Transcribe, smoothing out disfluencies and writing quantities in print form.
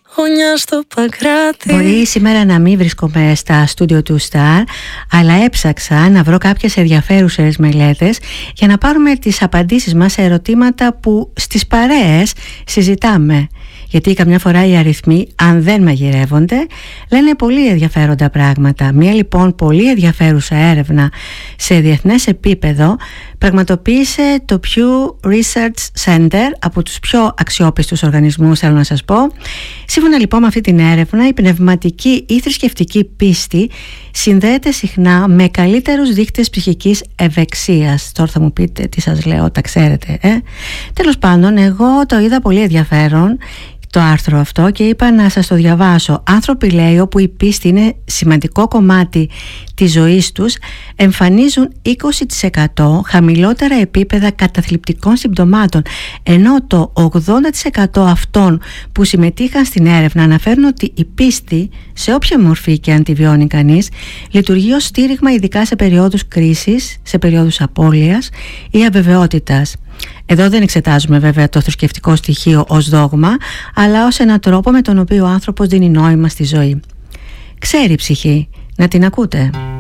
γωνιά στο Παγκράτη. Μπορεί σήμερα να μην βρίσκομαι στα στούντιο του Star, αλλά έψαξα να βρω κάποιες ενδιαφέρουσες μελέτες για να πάρουμε τις απαντήσεις μας σε ερωτήματα που στις παρέες συζητάμε. Γιατί καμιά φορά οι αριθμοί, αν δεν μαγειρεύονται, λένε πολύ ενδιαφέροντα πράγματα. Μία λοιπόν πολύ ενδιαφέρουσα έρευνα σε διεθνές επίπεδο πραγματοποίησε το Pew Research Center, από τους πιο αξιόπιστους οργανισμούς, θέλω να σας πω. Σύμφωνα λοιπόν με αυτή την έρευνα, η πνευματική ή θρησκευτική πίστη συνδέεται συχνά με καλύτερους δείκτες ψυχικής ευεξίας. Τώρα θα μου πείτε τι σας λέω, τα ξέρετε. Τέλος πάντων, εγώ το είδα πολύ ενδιαφέρον το άρθρο αυτό και είπα να σας το διαβάσω. Άνθρωποι, λέει, όπου η πίστη είναι σημαντικό κομμάτι της ζωής τους, εμφανίζουν 20% χαμηλότερα επίπεδα καταθλιπτικών συμπτωμάτων, ενώ το 80% αυτών που συμμετείχαν στην έρευνα αναφέρουν ότι η πίστη, σε όποια μορφή και αν τη βιώνει κανείς, λειτουργεί ως στήριγμα ειδικά σε περιόδους κρίσης, σε περιόδους απώλειας ή αβεβαιότητας. Εδώ δεν εξετάζουμε βέβαια το θρησκευτικό στοιχείο ως δόγμα, αλλά ως έναν τρόπο με τον οποίο ο άνθρωπος δίνει νόημα στη ζωή. Ξέρει η ψυχή, να την ακούτε.